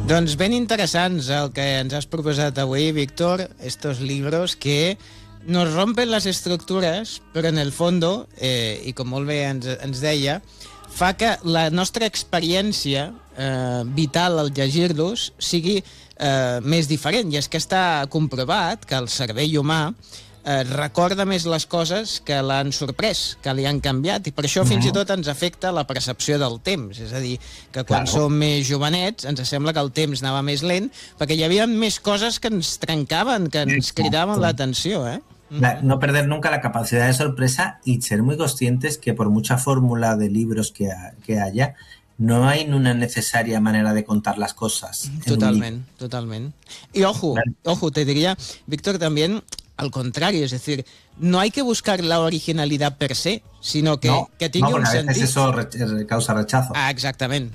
Doncs ben interessants el que ens has proposat avui, Víctor, estos libros que nos rompen les estructures, però en el fondo, i com molt bé ens deia, fa que la nostra experiència vital al llegir-los sigui més diferent. I és que està comprovat que el cervell humà recorda més les coses que l'han sorprès, que li han canviat, i per això fins i tot ens afecta la percepció del temps. És a dir, que quan som més jovenets ens sembla que el temps anava més lent perquè hi havia més coses que ens trencaven, que ens cridaven l'atenció, No perder nunca la capacidad de sorpresa y ser muy conscientes que por mucha fórmula de libros que haya, no hay una necesaria manera de contar las cosas. Totalmente. Y ojo, te diría, Víctor, también al contrario, es decir, no hay que buscar la originalidad per se, sino que tenga un sentido. A veces eso causa rechazo. Exactamente.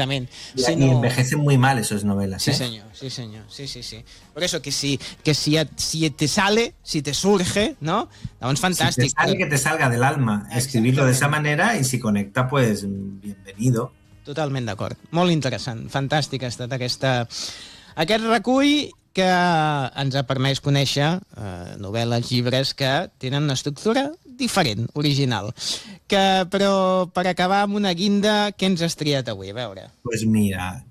Y envejecen muy mal esas novelas. Sí, señor. Sí. Por eso que si te sale, si te surge, ¿no? Es fantástico. Si te sale, que te salga del alma escribirlo de esa manera, y si conecta, pues bienvenido. Totalment d'acord. Molt interessant. Fantàstic ha estat aquest recull que ens ha permès conèixer novel·les, llibres que tenen una estructura diferent, original. Però per acabar amb una guinda, què ens has triat avui? A veure. Pues mira,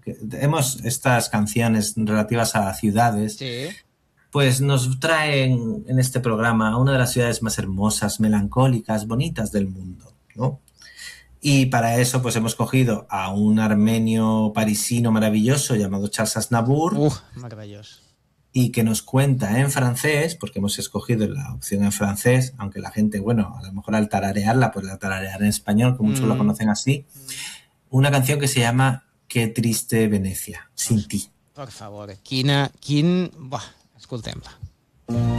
estas canciones relativas a ciudades, pues nos traen en este programa a una de las ciudades más hermosas, melancólicas, bonitas del mundo, ¿no? Y para eso pues hemos cogido a un armenio parisino maravilloso llamado Charles Aznavour. Maravilloso. Y que nos cuenta en francés, porque hemos escogido la opción en francés, aunque la gente, bueno, a lo mejor al tararearla, pues la tarareará en español, que muchos lo conocen así, una canción que se llama Qué triste Venecia, sin ti. Per favor, escoltem-la.